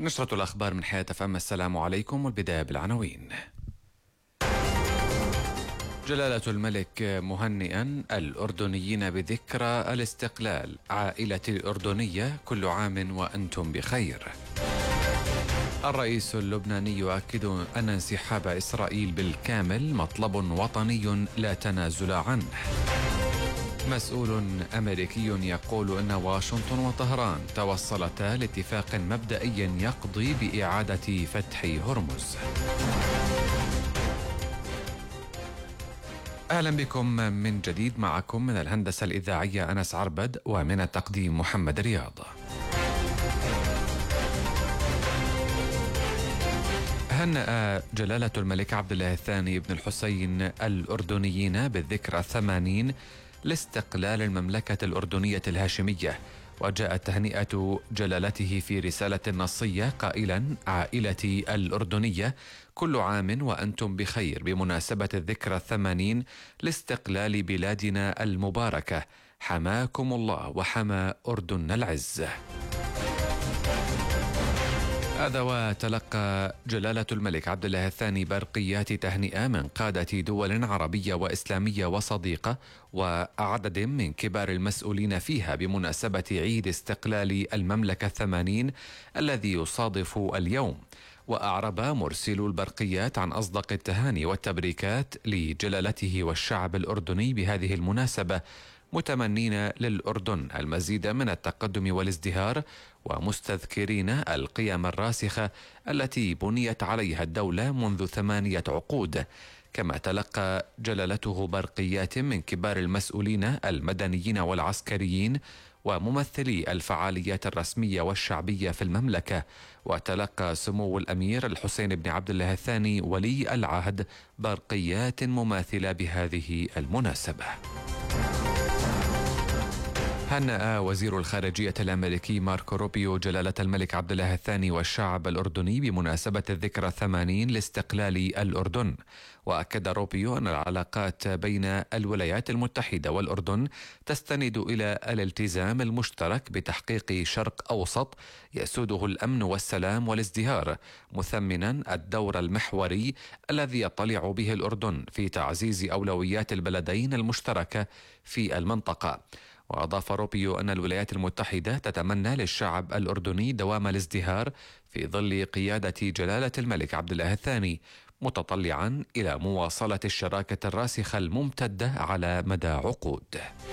نشرة الأخبار من حياة فم. السلام عليكم، والبداية بالعناوين. جلالة الملك مهنئا الأردنيين بذكرى الاستقلال، عائلتي الأردنية كل عام وأنتم بخير. الرئيس اللبناني يؤكد أن انسحاب إسرائيل بالكامل مطلب وطني لا تنازل عنه. مسؤول أمريكي يقول أن واشنطن وطهران توصلتا لاتفاق مبدئي يقضي بإعادة فتح هرمز. أهلا بكم من جديد. معكم من الهندسة الإذاعية أنس عربد، ومن التقديم محمد رياض. هنأ جلالة الملك عبد الله الثاني بن الحسين الأردنيين بالذكرى 80 لاستقلال المملكة الأردنية الهاشمية، وجاءت تهنئة جلالته في رسالة نصية قائلا: عائلتي الأردنية كل عام وأنتم بخير، بمناسبة الذكرى 80 لاستقلال بلادنا المباركة، حماكم الله وحمى أردن العز. هذا وتلقى جلالة الملك عبد الله الثاني برقيات تهنئة من قادة دول عربية وإسلامية وصديقة وعدد من كبار المسؤولين فيها بمناسبة عيد استقلال المملكة 80 الذي يصادف اليوم. وأعرب مرسلو البرقيات عن أصدق التهاني والتبريكات لجلالته والشعب الأردني بهذه المناسبة، متمنين للأردن المزيد من التقدم والازدهار، ومستذكرين القيم الراسخة التي بنيت عليها الدولة منذ 8 عقود. كما تلقى جلالته برقيات من كبار المسؤولين المدنيين والعسكريين وممثلي الفعاليات الرسمية والشعبية في المملكة. وتلقى سمو الأمير الحسين بن عبد الله الثاني ولي العهد برقيات مماثلة بهذه المناسبة. هنأ وزير الخارجية الأمريكي ماركو روبيو جلالة الملك عبد الله الثاني والشعب الأردني بمناسبة الذكرى 80 لاستقلال الأردن. وأكد روبيو أن العلاقات بين الولايات المتحدة والأردن تستند إلى الالتزام المشترك بتحقيق شرق أوسط يسوده الأمن والسلام والازدهار، مثمنا الدور المحوري الذي يطلع به الأردن في تعزيز أولويات البلدين المشتركة في المنطقة. وأضاف روبيو أن الولايات المتحدة تتمنى للشعب الأردني دوام الازدهار في ظل قيادة جلالة الملك عبد الله الثاني، متطلعا إلى مواصلة الشراكة الراسخة الممتدة على مدى عقود.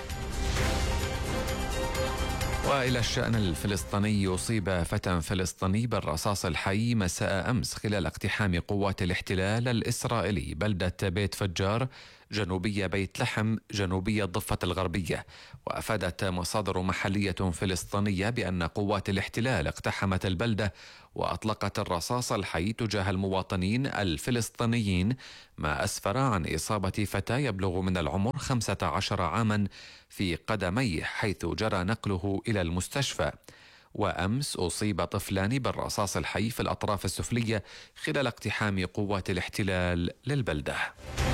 وإلى الشأن الفلسطيني، يصيب فتى فلسطيني بالرصاص الحي مساء أمس خلال اقتحام قوات الاحتلال الإسرائيلي بلدة بيت فجار جنوبية بيت لحم جنوبية الضفة الغربية. وأفادت مصادر محلية فلسطينية بأن قوات الاحتلال اقتحمت البلدة وأطلقت الرصاص الحي تجاه المواطنين الفلسطينيين، ما أسفر عن إصابة فتى يبلغ من العمر 15 عاما في قدميه، حيث جرى نقله إلى المستشفى. وأمس أصيب طفلان بالرصاص الحي في الأطراف السفلية خلال اقتحام قوات الاحتلال للبلدة.